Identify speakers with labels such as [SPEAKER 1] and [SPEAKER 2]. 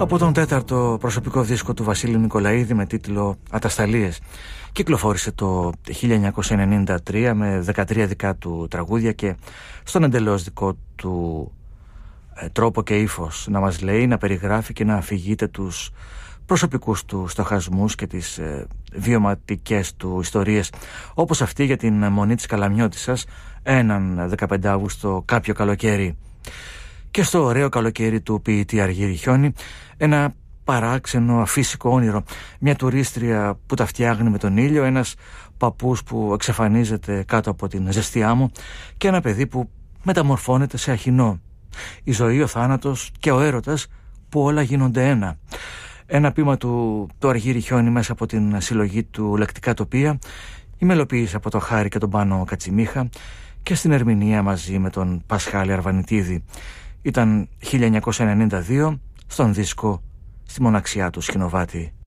[SPEAKER 1] Από τον τέταρτο προσωπικό δίσκο του Βασίλη Νικολαίδη με τίτλο «Ατασταλίες». Κυκλοφόρησε το 1993 με 13 δικά του τραγούδια και στον εντελώς δικό του τρόπο και ύφος να μας λέει, να περιγράφει και να αφηγείται τους προσωπικούς του στοχασμούς και τις βιωματικές του ιστορίες, όπως αυτή για την Μονή της Καλαμιώτισσας έναν 15 Αύγουστο κάποιο καλοκαίρι. Και στο ωραίο καλοκαίρι του ποιητή Αργύρη Χιόνι, ένα παράξενο αφύσικο όνειρο, μια τουρίστρια που τα φτιάχνει με τον ήλιο, ένας παππούς που εξαφανίζεται κάτω από την ζεστή άμμο και ένα παιδί που μεταμορφώνεται σε αχινό. Η ζωή, ο θάνατος και ο έρωτας που όλα γίνονται ένα. Ένα ποίημα του Αργύρη Χιόνι μέσα από την συλλογή του Λεκτικά Τοπία, η μελοποίηση από το Χάρη και τον Πάνο Κατσιμίχα και στην ερμηνεία μαζί με τον Πασχάλη Αρβανιτίδη. Ήταν 1992 στον δίσκο «Στη μοναξιά του Σκηνοβάτη».